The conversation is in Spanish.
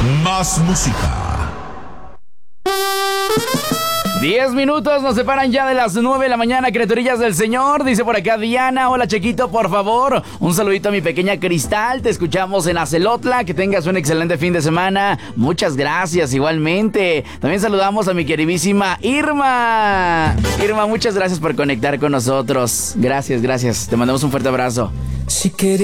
Más música. 10 minutos nos separan ya de las 9 de la mañana, criaturillas del Señor. Dice por acá Diana: hola Chequito, por favor, un saludito a mi pequeña Cristal. Te escuchamos en Acelotla. Que tengas un excelente fin de semana. Muchas gracias, igualmente. También saludamos a mi queridísima Irma. Irma, muchas gracias por conectar con nosotros. Gracias. Te mandamos un fuerte abrazo. Si quería